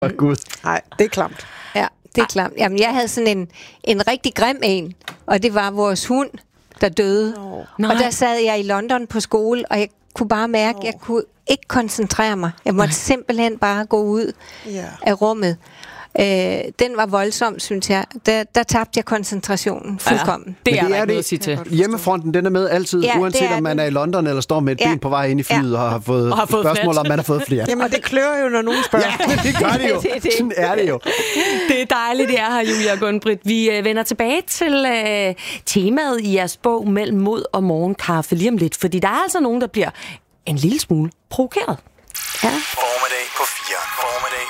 Gud. Nej, det er klamt. Ja, det er klamt. Jamen, jeg havde sådan en rigtig grim en, og det var vores hund, der døde. Og der sad jeg i London på skole, og jeg kunne bare mærke, at jeg kunne ikke koncentrere mig. Jeg måtte simpelthen bare gå ud af rummet. Den var voldsom, synes jeg. Der tabte jeg koncentrationen fuldkommen. Det er der ikke noget at sige til. Hjemmefronten, den er med altid, uanset om man er i London eller står med et ben på vej ind i flyet og har fået spørgsmål, om man har fået flere. Jamen, det klør jo, når nogen spørger. Ja, det gør det jo. Sådan er det jo. Det er dejligt, det er her, Julia og Gunn-Britt. Vi vender tilbage til temaet i jeres bog Mellem mod og morgenkaffe lige om lidt, fordi der er altså nogen, der bliver en lille smule provokeret. Formiddag på 4. Formiddag